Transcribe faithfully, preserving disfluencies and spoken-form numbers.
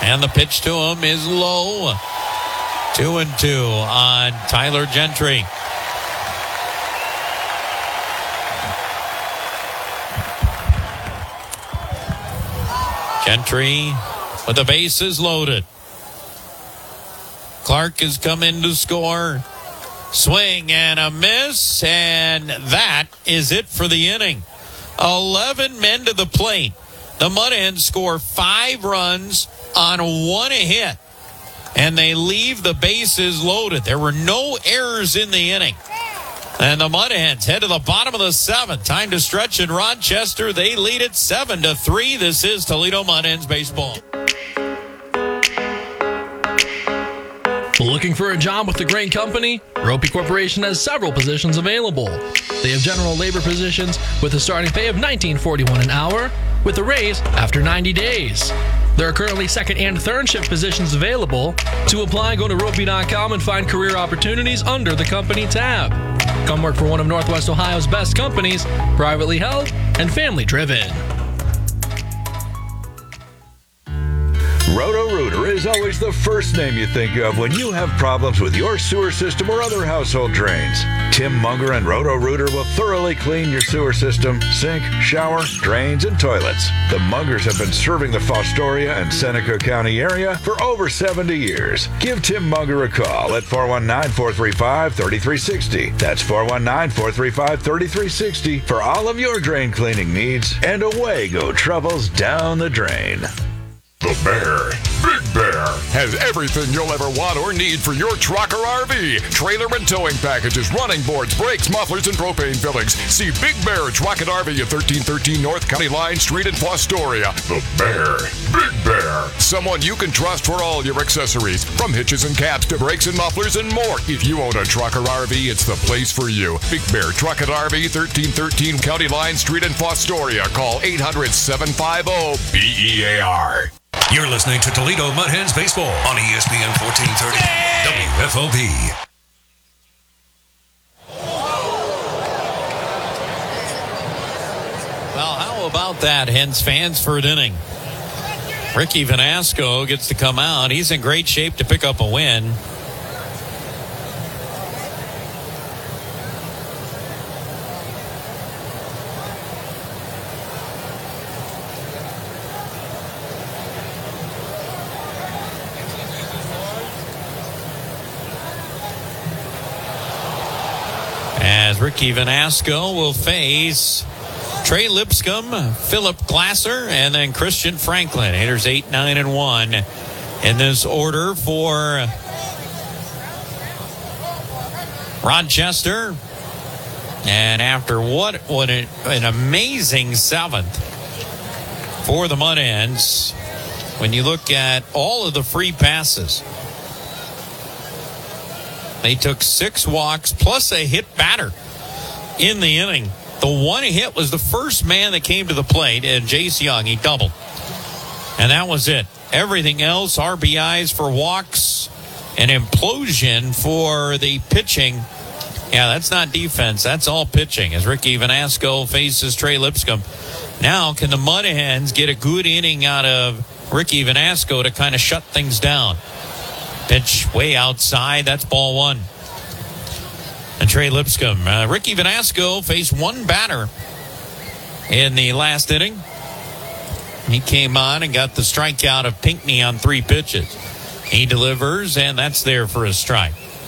And the pitch to him is low. Two and two on Tyler Gentry. Gentry with the bases loaded. Clark has come in to score. Swing and a miss, and that is it for the inning. eleven men to the plate. The Mud Hens score five runs on one hit, and they leave the bases loaded. There were no errors in the inning. And the Mud Hens head to the bottom of the seventh. Time to stretch in Rochester. They lead it seven to three. This is Toledo Mud Hens baseball. Looking for a job with the Grain Company? Ropey Corporation has several positions available. They have general labor positions with a starting pay of nineteen forty-one an hour, with a raise after ninety days. There are currently second and third shift positions available. To apply, go to ropey dot com and find career opportunities under the company tab. Come work for one of Northwest Ohio's best companies, privately held and family driven. Roto-Rooter is always the first name you think of when you have problems with your sewer system or other household drains. Tim Munger and Roto-Rooter will thoroughly clean your sewer system, sink, shower, drains, and toilets. The Mungers have been serving the Fostoria and Seneca County area for over seventy years. Give Tim Munger a call at four one nine, four three five, three three six zero. That's four one nine, four three five, three three six zero for all of your drain cleaning needs, and away go troubles down the drain. The Bear, Big Bear, has everything you'll ever want or need for your truck or R V. Trailer and towing packages, running boards, brakes, mufflers, and propane fillings. See Big Bear Truck and R V at thirteen thirteen North County Line Street in Fostoria. The Bear, Big Bear, someone you can trust for all your accessories, from hitches and caps to brakes and mufflers and more. If you own a truck or R V, it's the place for you. Big Bear Truck and R V, thirteen thirteen County Line Street in Fostoria. Call eight hundred, seven five zero, B E A R. You're listening to Toledo Mud Hens Baseball on E S P N fourteen thirty W F O B. Well, how about that, Hens fans, for an inning? Ricky Vanasco gets to come out. He's in great shape to pick up a win. As Ricky Vanasco will face Trey Lipscomb, Philip Glasser, and then Christian Franklin. Hitters eight, nine, and one in this order for Rochester. And after what, what an, an amazing seventh for the Mud Hens, when you look at all of the free passes, they took six walks plus a hit batter in the inning. The one hit was the first man that came to the plate, and Jace Young, he doubled. And that was it. Everything else, R B Is for walks, an implosion for the pitching. Yeah, that's not defense. That's all pitching as Ricky Vanasco faces Trey Lipscomb. Now, can the Mud Hens get a good inning out of Ricky Vanasco to kind of shut things down? Pitch way outside. That's ball one. And Trey Lipscomb. Uh, Ricky Vanasco faced one batter in the last inning. He came on and got the strikeout of Pinckney on three pitches. He delivers, and that's there for a strike.